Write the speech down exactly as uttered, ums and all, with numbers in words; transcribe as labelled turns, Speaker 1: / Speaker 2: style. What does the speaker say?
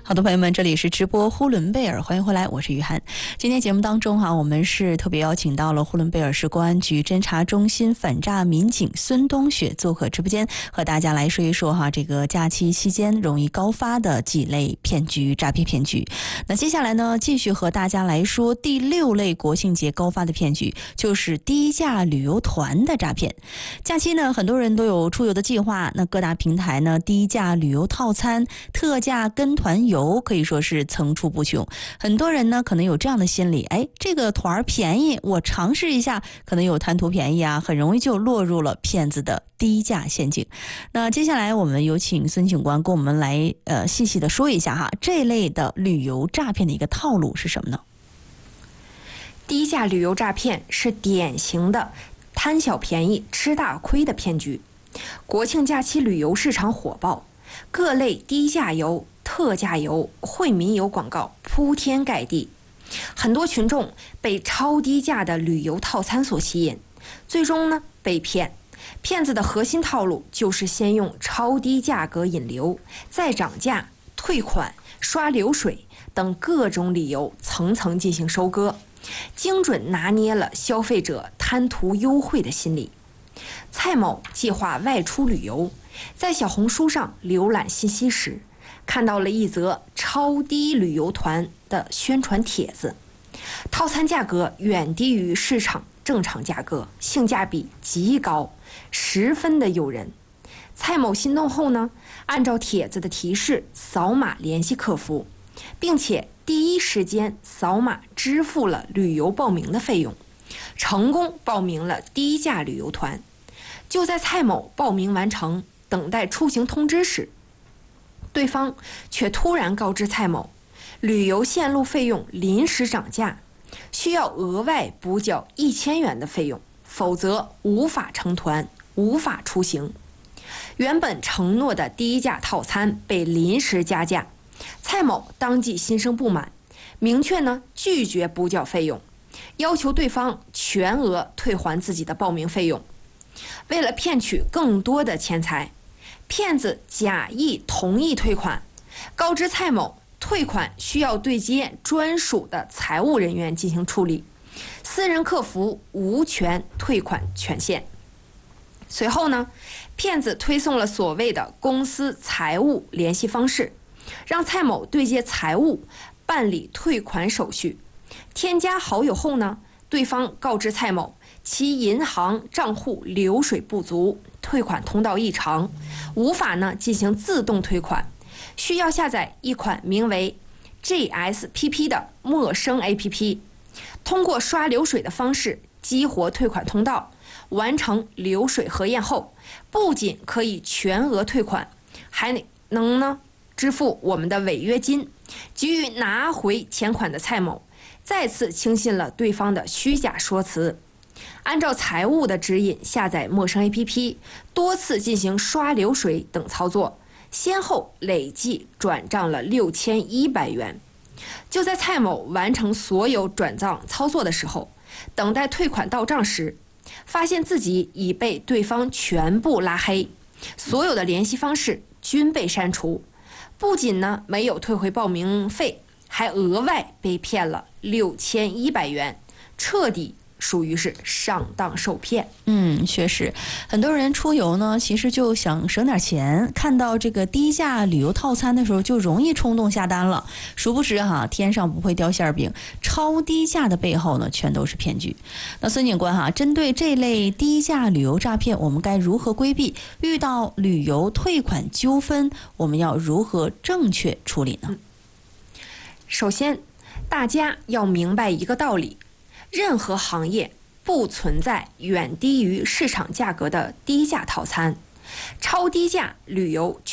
Speaker 1: 好的，朋友们，这里是直播呼伦贝尔，欢迎回来，我是于涵。今天节目当中哈、啊，我们是特别邀请到了呼伦贝尔市公安局侦查中心反诈民警孙冬雪做客直播间，和大家来说一说哈、啊，这个假期期间容易高发的几类骗局、诈骗骗局。那接下来呢，继续和大家来说第六类国庆节高发的骗局，就是低价旅游团的诈骗。假期呢，很多人都有出游的计划，那各大平台呢，低价旅游套餐、特价跟团游可以说是层出不穷。很多人呢可能有这样的心理，哎，这个团便宜，我尝试一下，可能有贪图便宜啊，很容易就落入了骗子的低价陷阱。那接下来我们有请孙警官跟我们来呃细细的说一下哈，这类的旅游诈骗的一个套路是什么呢？
Speaker 2: 低价旅游诈骗是典型的贪小便宜吃大亏的骗局。国庆假期旅游市场火爆，各类低价游、特价游、惠民游广告铺天盖地，很多群众被超低价的旅游套餐所吸引，最终呢被骗。骗子的核心套路就是先用超低价格引流，再涨价、退款、刷流水等各种理由层层进行收割，精准拿捏了消费者贪图优惠的心理。蔡某计划外出旅游，在小红书上浏览信息时，看到了一则超低旅游团的宣传帖子，套餐价格远低于市场正常价格，性价比极高，十分的诱人。蔡某心动后呢，按照帖子的提示扫码联系客服，并且第一时间扫码支付了旅游报名的费用，成功报名了低价旅游团。就在蔡某报名完成，等待出行通知时，对方却突然告知蔡某，旅游线路费用临时涨价，需要额外补缴一千元的费用，否则无法成团，无法出行。原本承诺的低价套餐被临时加价，蔡某当即心生不满，明确呢拒绝补缴费用，要求对方全额退还自己的报名费用。为了骗取更多的钱财，骗子假意同意退款，告知蔡某退款需要对接专属的财务人员进行处理，私人客服无权退款权限。随后呢，骗子推送了所谓的公司财务联系方式，让蔡某对接财务办理退款手续。添加好友后呢，对方告知蔡某其银行账户流水不足，退款通道异常，无法呢进行自动退款，需要下载一款名为 G S P P 的陌生 A P P， 通过刷流水的方式激活退款通道，完成流水核验后，不仅可以全额退款，还能呢支付我们的违约金。急于拿回钱款的蔡某再次轻信了对方的虚假说辞，按照财务的指引下载陌生 A P P， 多次进行刷流水等操作，先后累计转账了六千一百元。就在蔡某完成所有转账操作的时候，等待退款到账时，发现自己已被对方全部拉黑，所有的联系方式均被删除，不仅呢没有退回报名费，还额外被骗了六千一百元，彻底属于是上当受骗。
Speaker 1: 嗯，确实，很多人出游呢，其实就想省点钱，看到这个低价旅游套餐的时候，就容易冲动下单了。殊不知哈，天上不会掉馅饼，超低价的背后呢，全都是骗局。那孙警官哈，针对这类低价旅游诈骗，我们该如何规避？遇到旅游退款纠纷，我们要如何正确处理呢？
Speaker 2: 嗯、首先，大家要明白一个道理。任何行业不存在远低于市场价格的低价套餐，超低价旅游